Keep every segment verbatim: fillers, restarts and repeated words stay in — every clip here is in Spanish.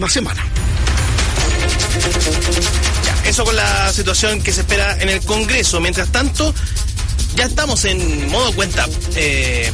próxima semana. Ya, eso con la situación que se espera en el Congreso. Mientras tanto, ya estamos en modo cuenta eh,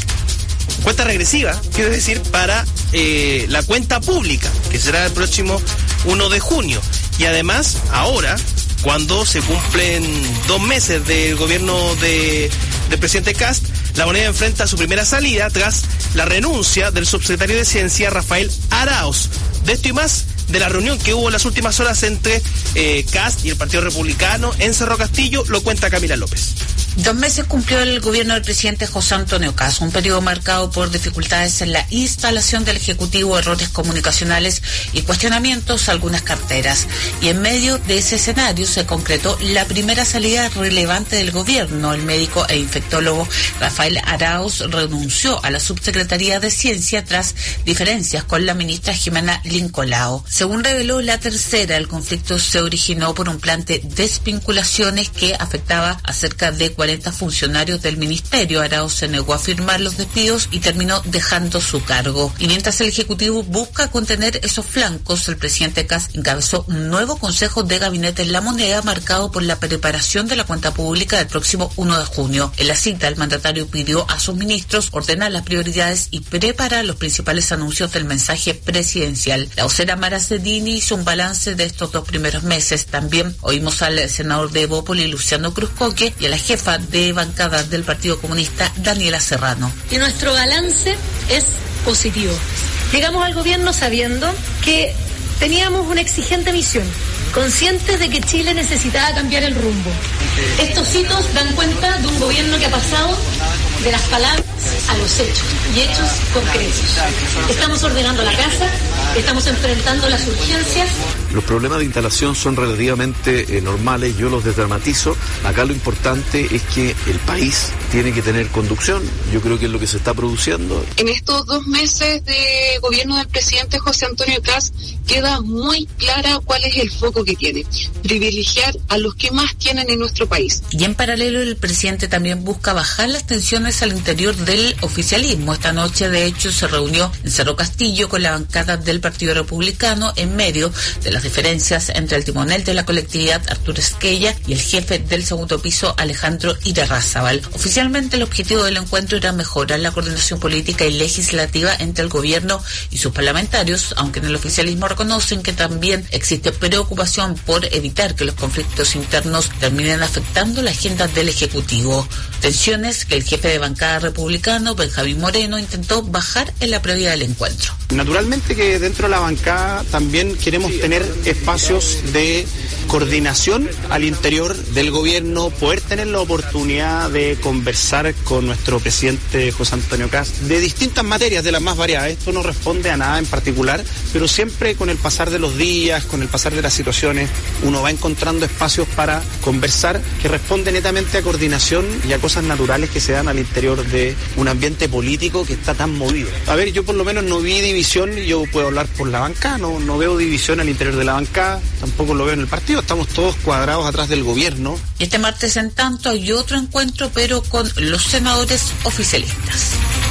cuenta regresiva, quiero decir, para eh, la cuenta pública, que será el próximo primero de junio. Y además, ahora, cuando se cumplen dos meses del gobierno de, del presidente Kast, la moneda enfrenta su primera salida tras la renuncia del subsecretario de Ciencia, Rafael Arauz. De esto y más, de la reunión que hubo en las últimas horas entre eh, Kast y el Partido Republicano en Cerro Castillo, lo cuenta Camila López. Dos meses cumplió el gobierno del presidente José Antonio Kast, un periodo marcado por dificultades en la instalación del Ejecutivo, errores comunicacionales y cuestionamientos a algunas carteras. Y en medio de ese escenario se concretó la primera salida relevante del gobierno. El médico e infectólogo Rafael Arauz renunció a la subsecretaría de Ciencia tras diferencias con la ministra Jimena Lincolao. Según reveló La Tercera, el conflicto se originó por un plan de desvinculaciones que afectaba a cerca de cuarenta funcionarios del ministerio. Arauz se negó a firmar los despidos y terminó dejando su cargo. Y mientras el Ejecutivo busca contener esos flancos, el presidente Kast encabezó un nuevo consejo de gabinete en la moneda marcado por la preparación de la cuenta pública del próximo primero de junio. En la cita, el mandatario pidió a sus ministros ordenar las prioridades y preparar los principales anuncios del mensaje presidencial. La vocera Mara Cedini hizo un balance de estos dos primeros meses. También oímos al senador de Evópoli, Luciano Cruzcoque, y a la jefa de bancada del Partido Comunista, Daniela Serrano. Y nuestro balance es positivo. Llegamos al gobierno sabiendo que teníamos una exigente misión, conscientes de que Chile necesitaba cambiar el rumbo. Estos hitos dan cuenta de un gobierno que ha pasado de las palabras a los hechos, y hechos concretos. Estamos ordenando la casa, estamos enfrentando las urgencias. Los problemas de instalación son relativamente eh, normales, yo los desdramatizo. Acá lo importante es que el país tiene que tener conducción, yo creo que es lo que se está produciendo. En estos dos meses de gobierno del presidente José Antonio Kast queda muy clara cuál es el foco que tiene: privilegiar a los que más tienen en nuestro país. Y en paralelo, el presidente también busca bajar las tensiones al interior del oficialismo. Esta noche, de hecho, se reunió en Cerro Castillo con la bancada del Partido Republicano en medio de las diferencias entre el timonel de la colectividad, Arturo Esquella, y el jefe del segundo piso, Alejandro Irarrázaval. Oficialmente, el objetivo del encuentro era mejorar la coordinación política y legislativa entre el gobierno y sus parlamentarios, aunque en el oficialismo reconocen que también existe preocupación por evitar que los conflictos internos terminen afectando la agenda del Ejecutivo. Tensiones que el jefe de bancada republicano, Benjamín Moreno, intentó bajar en la previa del encuentro. Naturalmente que dentro de la bancada también queremos tener espacios de coordinación al interior del gobierno, poder tener la oportunidad de conversar con nuestro presidente José Antonio Kast de distintas materias, de las más variadas. Esto no responde a nada en particular, pero siempre con el pasar de los días, con el pasar de las situaciones, uno va encontrando espacios para conversar que responden netamente a coordinación y a cosas naturales que se dan al interior de un ambiente político que está tan movido. A ver, yo por lo menos no vi división, yo puedo hablar por la bancada, no, no veo división al interior de la bancada, tampoco lo veo en el partido, estamos todos cuadrados atrás del gobierno. Este martes, en tanto, hay otro encuentro, pero con los senadores oficialistas.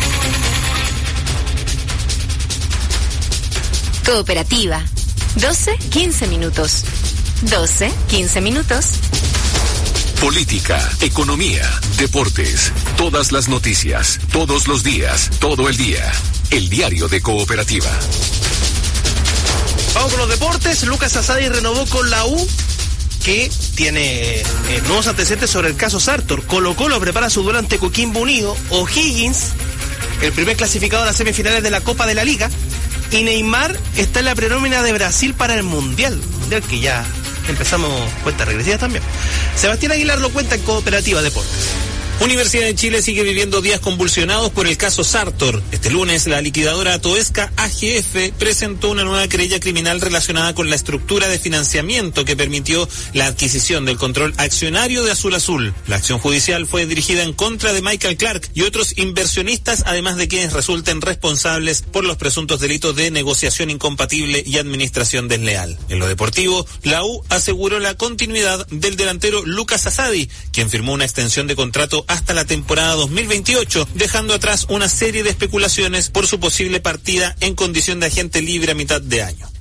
Cooperativa. doce, quince minutos. doce, quince minutos. Política, economía, deportes, todas las noticias, todos los días, todo el día. El diario de Cooperativa. Vamos con los deportes. Lucas Asadi renovó con la U, que tiene eh, nuevos antecedentes sobre el caso Sartor. Colo-Colo prepara su duelo ante Coquimbo Unido. O'Higgins, el primer clasificado a las semifinales de la Copa de la Liga. Y Neymar está en la prenómina de Brasil para el Mundial. Mundial que ya empezamos cuentas regresivas también. Sebastián Aguilar lo cuenta en Cooperativa Deportes. Universidad de Chile sigue viviendo días convulsionados por el caso Sartor. Este lunes, la liquidadora Toesca A G F presentó una nueva querella criminal relacionada con la estructura de financiamiento que permitió la adquisición del control accionario de Azul Azul. La acción judicial fue dirigida en contra de Michael Clark y otros inversionistas, además de quienes resulten responsables por los presuntos delitos de negociación incompatible y administración desleal. En lo deportivo, la U aseguró la continuidad del delantero Lucas Asadi, quien firmó una extensión de contrato hasta la temporada dos mil veintiocho, dejando atrás una serie de especulaciones por su posible partida en condición de agente libre a mitad de año.